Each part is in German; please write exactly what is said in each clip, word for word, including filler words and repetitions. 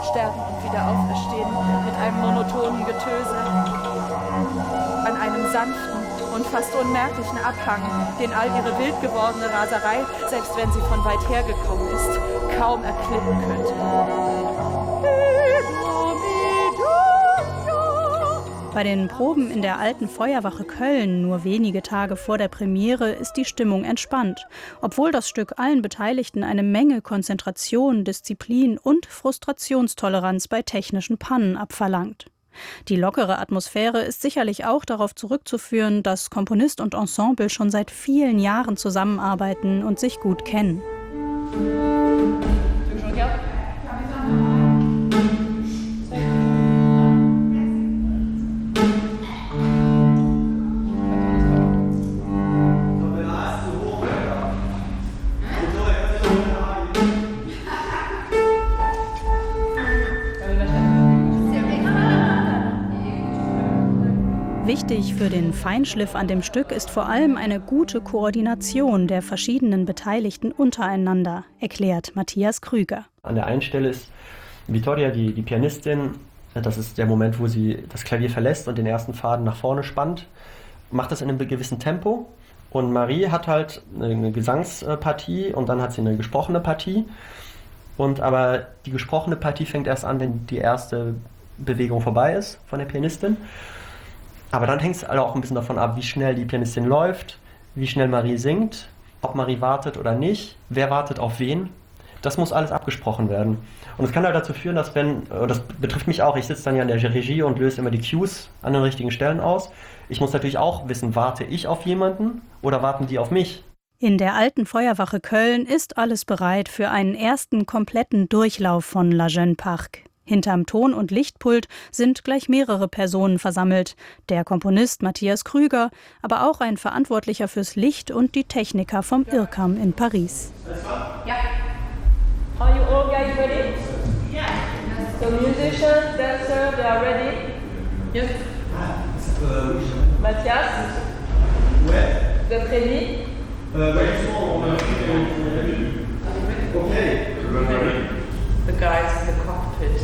sterben und wieder auferstehen mit einem monotonen Getöse. An einem sanften und fast unmerklichen Abhang, den all ihre wild gewordene Raserei, selbst wenn sie von weit her gekommen ist, kaum erklimmen könnte. Bei den Proben in der Alten Feuerwache Köln, nur wenige Tage vor der Premiere, ist die Stimmung entspannt, obwohl das Stück allen Beteiligten eine Menge Konzentration, Disziplin und Frustrationstoleranz bei technischen Pannen abverlangt. Die lockere Atmosphäre ist sicherlich auch darauf zurückzuführen, dass Komponist und Ensemble schon seit vielen Jahren zusammenarbeiten und sich gut kennen. Wichtig für den Feinschliff an dem Stück ist vor allem eine gute Koordination der verschiedenen Beteiligten untereinander, erklärt Matthias Krüger. An der einen Stelle ist Vittoria, die, die Pianistin, das ist der Moment, wo sie das Klavier verlässt und den ersten Faden nach vorne spannt, macht das in einem gewissen Tempo. Und Marie hat halt eine Gesangspartie und dann hat sie eine gesprochene Partie. Und aber die gesprochene Partie fängt erst an, wenn die erste Bewegung vorbei ist von der Pianistin. Aber dann hängt es also auch ein bisschen davon ab, wie schnell die Pianistin läuft, wie schnell Marie singt, ob Marie wartet oder nicht, wer wartet auf wen. Das muss alles abgesprochen werden. Und es kann halt dazu führen, dass wenn, und das betrifft mich auch, ich sitze dann ja in der Regie und löse immer die Cues an den richtigen Stellen aus. Ich muss natürlich auch wissen, warte ich auf jemanden oder warten die auf mich? In der Alten Feuerwache Köln ist alles bereit für einen ersten kompletten Durchlauf von La Jeune Parc. Hinterm Ton- und Lichtpult sind gleich mehrere Personen versammelt. Der Komponist Matthias Krüger, aber auch ein Verantwortlicher fürs Licht und die Techniker vom I R C A M in Paris. Ja. Are you all guys ready? Yeah. So musicians, dancers, they are ready? Yes. Matthias? Ouais. Vous êtes ready? Euh, bah, ils sont en Okay. The guys in the cockpit.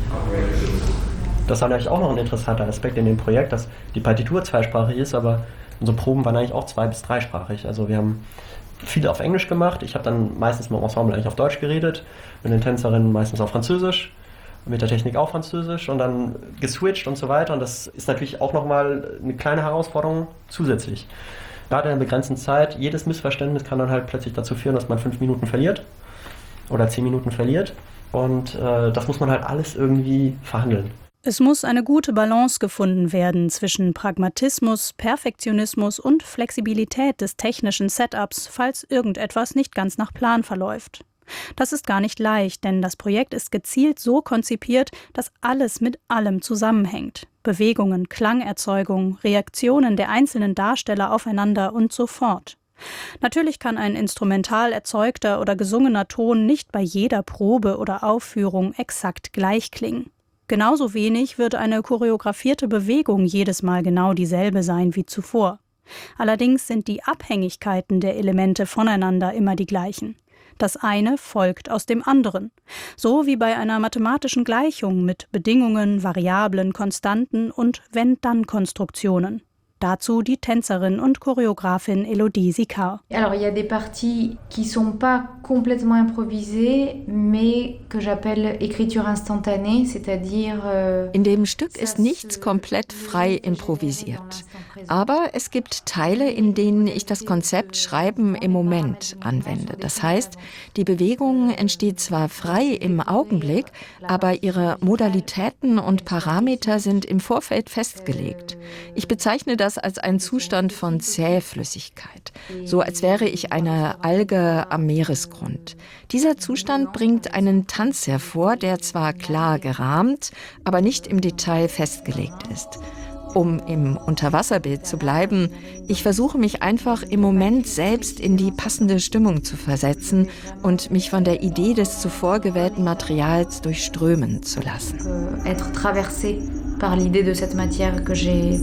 Das war natürlich auch noch ein interessanter Aspekt in dem Projekt, dass die Partitur zweisprachig ist, aber unsere Proben waren eigentlich auch zwei- bis dreisprachig. Also wir haben viele auf Englisch gemacht. Ich habe dann meistens mit dem Ensemble eigentlich auf Deutsch geredet, mit den Tänzerinnen meistens auf Französisch, mit der Technik auch Französisch und dann geswitcht und so weiter. Und das ist natürlich auch nochmal eine kleine Herausforderung zusätzlich. Gerade in der begrenzten Zeit, jedes Missverständnis kann dann halt plötzlich dazu führen, dass man fünf Minuten verliert oder zehn Minuten verliert. Und äh, das muss man halt alles irgendwie verhandeln. Es muss eine gute Balance gefunden werden zwischen Pragmatismus, Perfektionismus und Flexibilität des technischen Setups, falls irgendetwas nicht ganz nach Plan verläuft. Das ist gar nicht leicht, denn das Projekt ist gezielt so konzipiert, dass alles mit allem zusammenhängt. Bewegungen, Klangerzeugung, Reaktionen der einzelnen Darsteller aufeinander und so fort. Natürlich kann ein instrumental erzeugter oder gesungener Ton nicht bei jeder Probe oder Aufführung exakt gleich klingen. Genauso wenig wird eine choreografierte Bewegung jedes Mal genau dieselbe sein wie zuvor. Allerdings sind die Abhängigkeiten der Elemente voneinander immer die gleichen. Das eine folgt aus dem anderen. So wie bei einer mathematischen Gleichung mit Bedingungen, Variablen, Konstanten und Wenn-Dann-Konstruktionen. Dazu die Tänzerin und Choreografin Elodie Sicard. Alors, il y a des parties qui sont pas complètement improvisées, mais que j'appelle écriture instantanée, c'est-à-dire euh, In dem Stück ist nichts komplett frei improvisiert. Aber es gibt Teile, in denen ich das Konzept Schreiben im Moment anwende. Das heißt, die Bewegung entsteht zwar frei im Augenblick, aber ihre Modalitäten und Parameter sind im Vorfeld festgelegt. Ich bezeichne das als einen Zustand von Zähflüssigkeit, so als wäre ich eine Alge am Meeresgrund. Dieser Zustand bringt einen Tanz hervor, der zwar klar gerahmt, aber nicht im Detail festgelegt ist. Um im Unterwasserbild zu bleiben, ich versuche mich einfach im Moment selbst in die passende Stimmung zu versetzen und mich von der Idee des zuvor gewählten Materials durchströmen zu lassen. Être traversé par l'idée de cette matière que j'ai